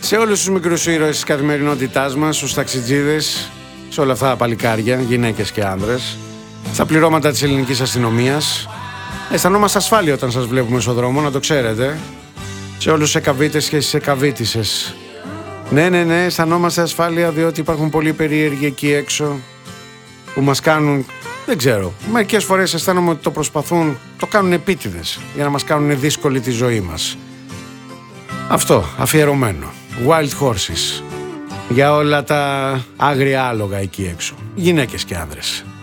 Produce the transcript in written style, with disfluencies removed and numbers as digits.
Σε όλους τους μικρούς ήρωες της καθημερινότητάς μας, στους ταξιτζίδες, σε όλα αυτά τα παλικάρια, γυναίκες και άνδρες, στα πληρώματα της ελληνικής αστυνομίας. Αισθανόμαστε ασφάλεια όταν σας βλέπουμε στον δρόμο, να το ξέρετε. Σε όλους τους εκαβίτες και στις εκαβίτισσες. Ναι, αισθανόμαστε ασφάλεια διότι υπάρχουν πολλοί περίεργοι εκεί έξω που μας κάνουν, δεν ξέρω, μερικές φορές αισθάνομαι ότι το προσπαθούν, το κάνουν επίτηδες για να μας κάνουν δύσκολη τη ζωή μας. Αυτό, αφιερωμένο. Wild Horses. Για όλα τα άγρια άλογα εκεί έξω. Γυναίκες και άνδρες.